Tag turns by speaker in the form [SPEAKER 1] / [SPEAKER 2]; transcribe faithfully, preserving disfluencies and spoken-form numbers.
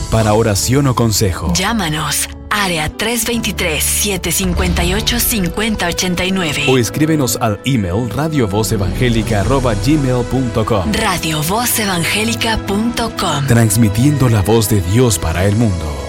[SPEAKER 1] Para oración o consejo,
[SPEAKER 2] llámanos. Área tres dos tres, siete cinco ocho, cinco cero ocho nueve.
[SPEAKER 1] O escríbenos al email radiovozevangélica arroba gmail punto com.
[SPEAKER 2] radiovozevangélica punto com.
[SPEAKER 1] Transmitiendo la voz de Dios para el mundo.